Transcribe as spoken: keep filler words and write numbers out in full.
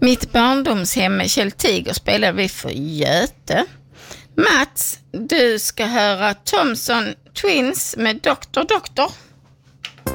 Mitt barndomshem med Kjell Tiger spelade vi för Göte. Mats, du ska höra Thompson Twins med Doktor Doktor.